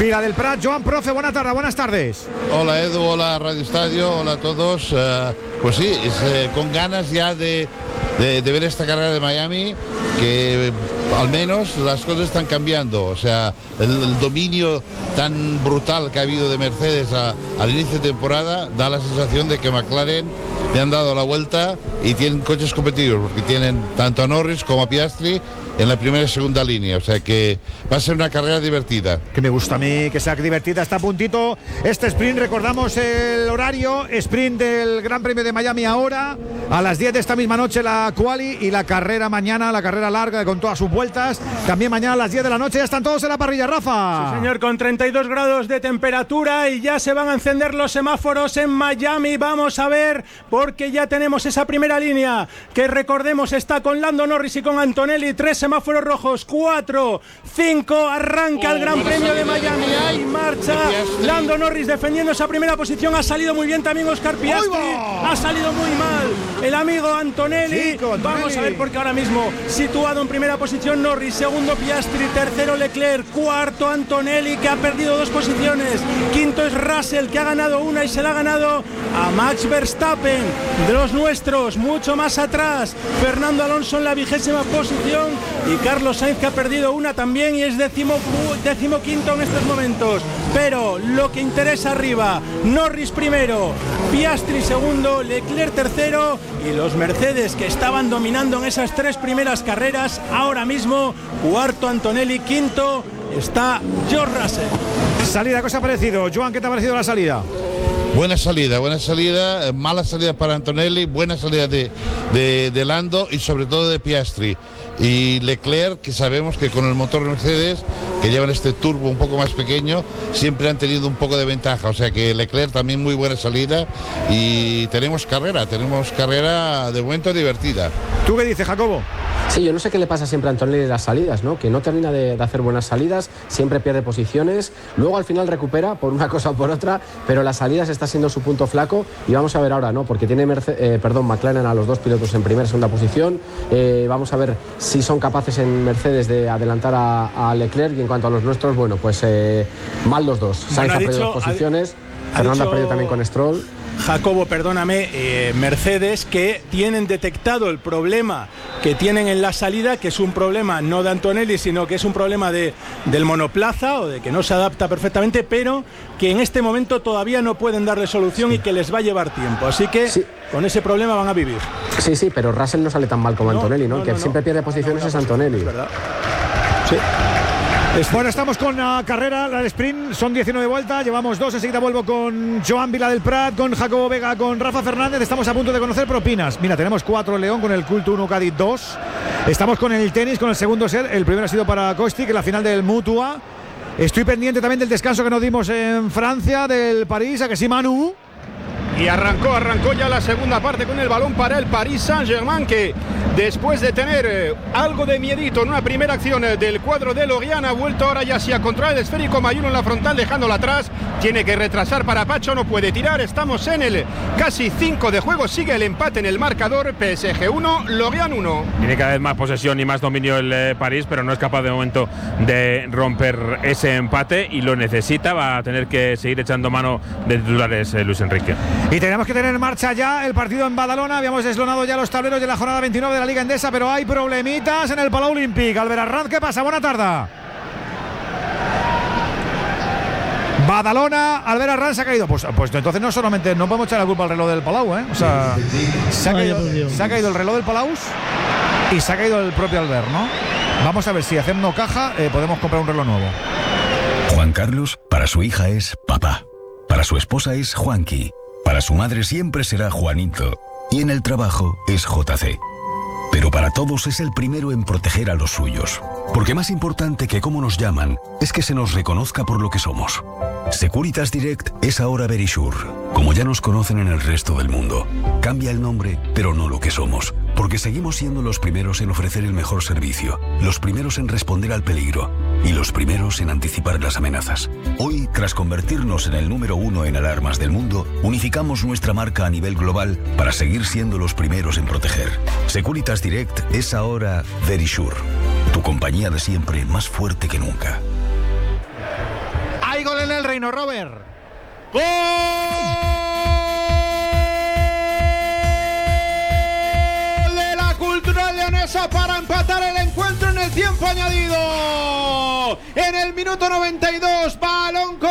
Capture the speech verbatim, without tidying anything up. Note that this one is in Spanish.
Vila del Prat. Joan, profe, buena tarde, buenas tardes. Hola Edu, hola Radio Estadio, hola a todos. Uh, pues sí, es, eh, con ganas ya de, de, de ver esta carrera de Miami, que eh, al menos las cosas están cambiando. O sea, el, el dominio tan brutal que ha habido de Mercedes a, al inicio de temporada da la sensación de que McLaren le han dado la vuelta y tienen coches competitivos, porque tienen tanto a Norris como a Piastri en la primera y segunda línea, o sea que va a ser una carrera divertida. Que me gusta a mí que sea divertida, está a puntito este sprint. Recordamos el horario, sprint del Gran Premio de Miami ahora, a las diez de esta misma noche la quali, y la carrera mañana, la carrera larga con todas sus vueltas, también mañana a las diez de la noche. Ya están todos en la parrilla, Rafa. Sí, señor, con treinta y dos grados de temperatura, y ya se van a encender los semáforos en Miami. Vamos a ver, porque ya tenemos esa primera línea, que recordemos está con Lando Norris y con Antonelli. Tres semáforos rojos, cuatro, cinco, arranca oh, el Gran Premio de Miami. Hay marcha, Lando Norris defendiendo esa primera posición. Ha salido muy bien también Oscar Piastri, ha salido muy mal el amigo Antonelli. Cinco, Antonelli. Vamos a ver, porque ahora mismo situado en primera posición Norris, segundo Piastri, tercero Leclerc, cuarto Antonelli, que ha perdido dos posiciones, quinto es Russell, que ha ganado una y se la ha ganado a Max Verstappen, de los nuestros. Mucho más atrás Fernando Alonso en la vigésima posición, y Carlos Sainz, que ha perdido una también y es décimo, décimo quinto en estos momentos. Pero lo que interesa arriba, Norris primero, Piastri segundo, Leclerc tercero, y los Mercedes, que estaban dominando en esas tres primeras carreras, ahora mismo cuarto Antonelli, quinto está George Russell. Salida, cosa parecido. Joan, ¿qué te ha parecido la salida? Buena salida, buena salida, mala salida para Antonelli, buena salida de, de, de Lando y sobre todo de Piastri. Y Leclerc, que sabemos que con el motor Mercedes, que llevan este turbo un poco más pequeño, siempre han tenido un poco de ventaja. O sea que Leclerc también muy buena salida, y tenemos carrera, tenemos carrera de momento divertida. ¿Tú qué dices, Jacobo? Sí, yo no sé qué le pasa siempre a Antonelli en las salidas, ¿no? Que no termina de, de hacer buenas salidas, siempre pierde posiciones, luego al final recupera por una cosa o por otra, pero las salidas está siendo su punto flaco, y vamos a ver ahora, ¿no? Porque tiene Merce- eh, perdón, McLaren a los dos pilotos en primera y segunda posición. Eh, vamos a ver si son capaces en Mercedes de adelantar a, a Leclerc, y en cuanto a los nuestros, bueno, pues eh, mal los dos. Sainz bueno, ha, ha perdido dos posiciones, ha, Fernando ha, dicho... ha perdido también con Stroll. Jacobo, perdóname, eh, Mercedes, que tienen detectado el problema que tienen en la salida, que es un problema no de Antonelli, sino que es un problema de, del monoplaza, o de que no se adapta perfectamente, pero que en este momento todavía no pueden darle solución, sí, y que les va a llevar tiempo. Así que sí, con ese problema van a vivir. Sí, sí, pero Russell no sale tan mal como no, Antonelli, ¿no? no, no el que no, siempre pierde posiciones no, no, es Antonelli. Es verdad. Sí. Bueno, estamos con la carrera, la de sprint, son diecinueve vueltas, llevamos dos, enseguida vuelvo con Joan Vila del Prat, con Jacobo Vega, con Rafa Fernández. Estamos a punto de conocer propinas. Mira, tenemos cuatro León con el Culto uno Cádiz dos. Estamos con el tenis, con el segundo set, el primero ha sido para Kostic, en la final del Mutua. Estoy pendiente también del descanso que nos dimos en Francia, del París, ¿a que sí, Manu? Y arrancó, arrancó ya la segunda parte con el balón para el Paris Saint-Germain, que después de tener eh, algo de miedito en una primera acción eh, del cuadro de Lorient, ha vuelto ahora ya sí a controlar el esférico. Mayuno en la frontal, dejándola atrás. Tiene que retrasar para Pacho, no puede tirar. Estamos en el casi cinco de juego. Sigue el empate en el marcador. P S G uno, Lorient uno. Tiene cada vez más posesión y más dominio el eh, París, pero no es capaz de momento de romper ese empate, y lo necesita. Va a tener que seguir echando mano de titulares eh, Luis Enrique. Y tenemos que tener en marcha ya el partido en Badalona. Habíamos deslonado ya los tableros de la jornada veintinueve de la Liga Endesa, pero hay problemitas en el Palau Olímpic. Albert Arranz, ¿qué pasa? Buena tarde. Badalona, Albert Arranz se ha caído. Pues, pues entonces no solamente no podemos echar la culpa al reloj del Palau, ¿eh? O sea, se ha, caído, se ha caído el reloj del Palau y se ha caído el propio Albert, ¿no? Vamos a ver si hacemos caja, eh, podemos comprar un reloj nuevo. Juan Carlos, para su hija es papá. Para su esposa es Juanqui. Para su madre siempre será Juanito. Y en el trabajo es J C. Pero para todos es el primero en proteger a los suyos. Porque más importante que cómo nos llaman es que se nos reconozca por lo que somos. Securitas Direct es ahora Verisure, como ya nos conocen en el resto del mundo. Cambia el nombre, pero no lo que somos. Porque seguimos siendo los primeros en ofrecer el mejor servicio, los primeros en responder al peligro y los primeros en anticipar las amenazas. Hoy, tras convertirnos en el número uno en alarmas del mundo, unificamos nuestra marca a nivel global para seguir siendo los primeros en proteger. Securitas Direct es ahora Verisure, tu compañía de siempre más fuerte que nunca. Hay gol en el Reino, Robert. ¡Gol de la Cultural Leonesa para empatar el encuentro en el tiempo añadido! En el minuto noventa y dos, balón con